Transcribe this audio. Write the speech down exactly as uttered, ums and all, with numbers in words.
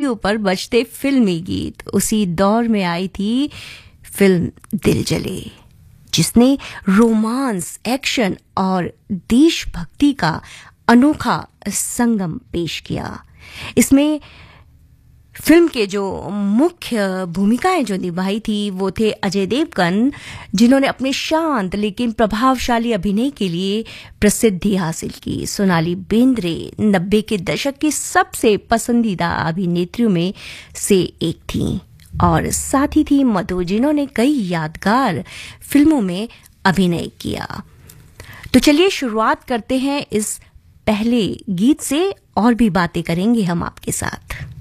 Radio पर बजते फिल्मी गीत। उसी दौर में आई थी फिल्म दिल जले, जिसने रोमांस, एक्शन और देशभक्ति का अनोखा संगम पेश किया। इसमें फिल्म के जो मुख्य भूमिकाएं जो निभाई थी वो थे अजय देवगन, जिन्होंने अपने शांत लेकिन प्रभावशाली अभिनय के लिए प्रसिद्धि हासिल की। सोनाली बेंद्रे नब्बे के दशक की सबसे पसंदीदा अभिनेत्रियों में से एक थीं, और साथ ही थी मधु, जिन्होंने कई यादगार फिल्मों में अभिनय किया। तो चलिए शुरुआत करते हैं इस पहले गीत से, और भी बातें करेंगे हम आपके साथ।